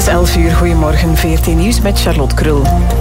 is 11 uur. Goedemorgen, VRT Nieuws met Charlotte Krul.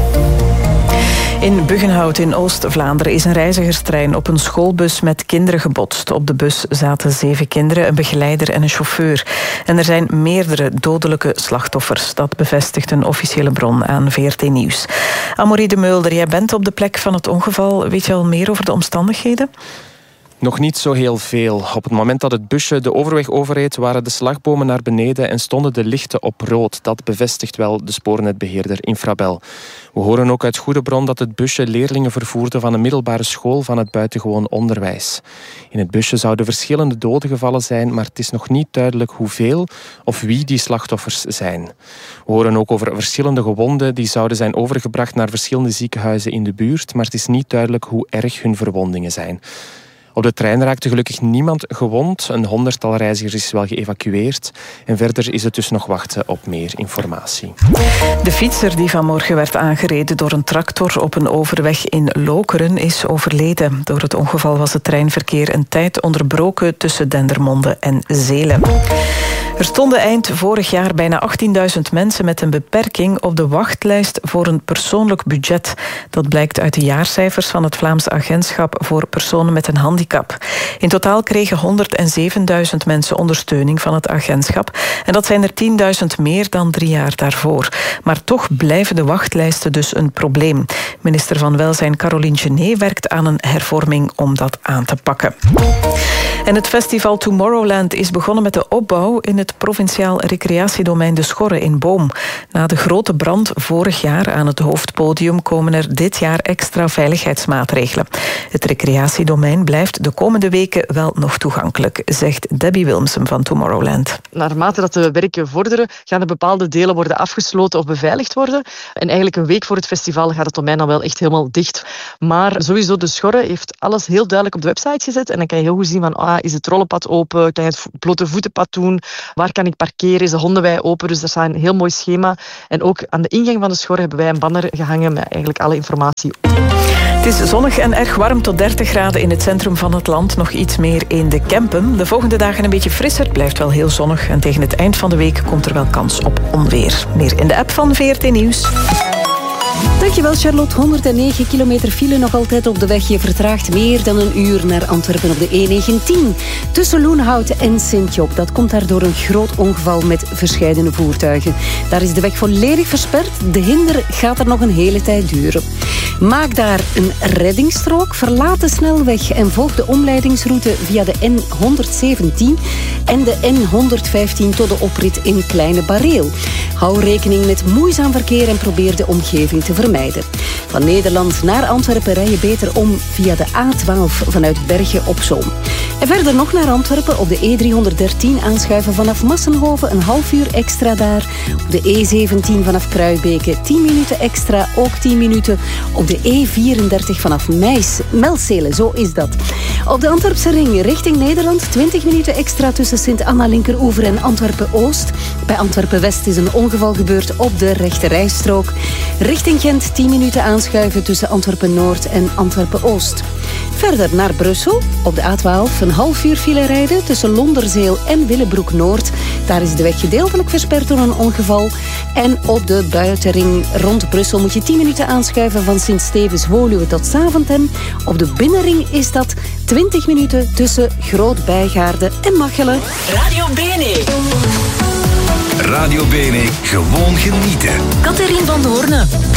In Buggenhout in Oost-Vlaanderen is een reizigerstrein op een schoolbus met kinderen gebotst. Op de bus zaten 7 kinderen, een begeleider en een chauffeur. En er zijn meerdere dodelijke slachtoffers. Dat bevestigt een officiële bron aan VRT Nieuws. Amaury de Mulder, jij bent op de plek van het ongeval. Weet je al meer over de omstandigheden? Nog niet zo heel veel. Op het moment dat het busje de overweg overreed, waren de slagbomen naar beneden en stonden de lichten op rood. Dat bevestigt wel de spoornetbeheerder Infrabel. We horen ook uit goede bron dat het busje leerlingen vervoerde van een middelbare school van het buitengewoon onderwijs. In het busje zouden verschillende doden gevallen zijn, maar het is nog niet duidelijk hoeveel of wie die slachtoffers zijn. We horen ook over verschillende gewonden die zouden zijn overgebracht naar verschillende ziekenhuizen in de buurt, maar het is niet duidelijk hoe erg hun verwondingen zijn. Op de trein raakte gelukkig niemand gewond. Een 100-tal reizigers is wel geëvacueerd. En verder is het dus nog wachten op meer informatie. De fietser die vanmorgen werd aangereden door een tractor op een overweg in Lokeren is overleden. Door het ongeval was het treinverkeer een tijd onderbroken tussen Dendermonde en Zelen. Er stonden eind vorig jaar bijna 18.000 mensen met een beperking op de wachtlijst voor een persoonlijk budget. Dat blijkt uit de jaarcijfers van het Vlaams Agentschap voor Personen met een Handicap. In totaal kregen 107.000 mensen ondersteuning van het agentschap. En dat zijn er 10.000 meer dan 3 jaar daarvoor. Maar toch blijven de wachtlijsten dus een probleem. Minister van Welzijn Caroline Genet werkt aan een hervorming om dat aan te pakken. En het festival Tomorrowland is begonnen met de opbouw in het provinciaal recreatiedomein De Schorre in Boom. Na de grote brand vorig jaar aan het hoofdpodium komen er dit jaar extra veiligheidsmaatregelen. Het recreatiedomein blijft de komende weken wel nog toegankelijk, zegt Debbie Wilmsen van Tomorrowland. Naarmate dat de werken vorderen, gaan er bepaalde delen worden afgesloten of beveiligd worden. En eigenlijk een week voor het festival gaat het domein dan wel echt helemaal dicht. Maar sowieso De Schorre heeft alles heel duidelijk op de website gezet. En dan kan je heel goed zien van, is het rollenpad open? Kan je het blote voetenpad doen? Waar kan ik parkeren? Is de hondenwei open? Dus dat is een heel mooi schema. En ook aan de ingang van De Schorre hebben wij een banner gehangen met eigenlijk alle informatie. Het is zonnig en erg warm, tot 30 graden in het centrum van het land. Nog iets meer in de Kempen. De volgende dagen een beetje frisser, het blijft wel heel zonnig. En tegen het eind van de week komt er wel kans op onweer. Meer in de app van VRT Nieuws. Dankjewel Charlotte. 109 kilometer file nog altijd op de weg. Je vertraagt meer dan een uur naar Antwerpen op de E19. Tussen Loenhout en Sint-Job. Dat komt daar door een groot ongeval met verscheidene voertuigen. Daar is de weg volledig versperd. De hinder gaat er nog een hele tijd duren. Maak daar een reddingsstrook. Verlaat de snelweg en volg de omleidingsroute via de N117 en de N115 tot de oprit in Kleine Bareel. Hou rekening met moeizaam verkeer en probeer de omgeving te vermijden. Van Nederland naar Antwerpen rij je beter om via de A12 vanuit Bergen op Zoom. En verder nog naar Antwerpen op de E313 aanschuiven vanaf Massenhoven, een half uur extra daar. Op de E17 vanaf Kruibeke 10 minuten extra, ook 10 minuten. Op de E34 vanaf Melcelen, zo is dat. Op de Antwerpse ring richting Nederland 20 minuten extra tussen Sint-Anna-Linkeroever en Antwerpen-Oost. Bij Antwerpen-West is een ongeval gebeurd op de rechte rijstrook. Richting Gent 10 minuten aanschuiven tussen Antwerpen-Noord en Antwerpen-Oost. Verder naar Brussel. Op de A12 een half uur file rijden tussen Londerzeel en Willebroek-Noord. Daar is de weg gedeeltelijk versperd door een ongeval. En op de buitenring rond Brussel moet je 10 minuten aanschuiven van Sint-Stevens-Woluwe tot Zaventem. Op de binnenring is dat 20 minuten tussen Groot-Bijgaarde en Machelen. Radio Bene. Radio Bene, gewoon genieten. Catherine van Doorne.